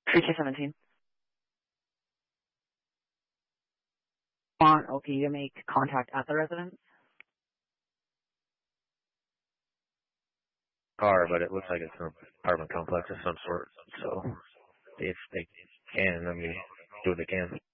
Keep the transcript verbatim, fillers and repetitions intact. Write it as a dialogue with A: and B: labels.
A: three K seventeen. Want O P to make contact at the residence?
B: Car, but it looks like it's an apartment complex of some sort. So if they can, I mean, do what they can.